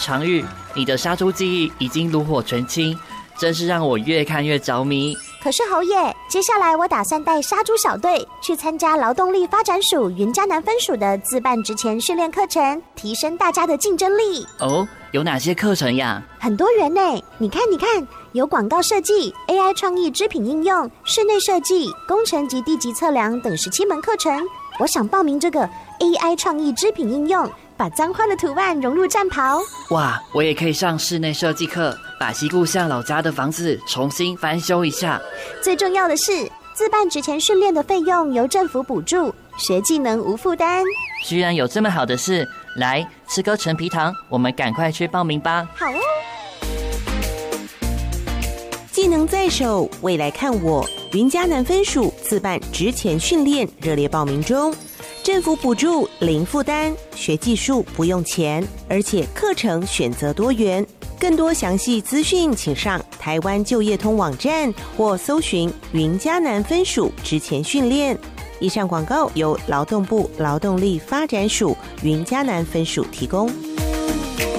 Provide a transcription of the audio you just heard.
常玉，你的杀猪技艺已经炉火纯青，真是让我越看越着迷。 可是侯爷，接下来我打算带杀猪小队去参加劳动力发展署云嘉南分署的自办职前训练课程，提升大家的竞争力。 哦，有哪些课程呀？ 很多元呢，你看，有广告设计、AI 创意织品应用、室内设计、工程及地级测量等17门课程。我想报名这个 AI 创意织品应用，把脏花的图案融入战袍。 哇，我也可以上室内设计课，把西故乡老家的房子重新翻修一下。 最重要的是，自办职前训练的费用由政府补助，学技能无负担。 居然有这么好的事，来吃颗陈皮糖，我们赶快去报名吧。 好哦。 技能在手，未来看我。云嘉南分署自办职前训练热烈报名中，政府补助零负担，学技术不用钱，而且课程选择多元。更多详细资讯，请上台湾就业通网站或搜寻云嘉南分署职前训练。以上广告由劳动部劳动力发展署云嘉南分署提供。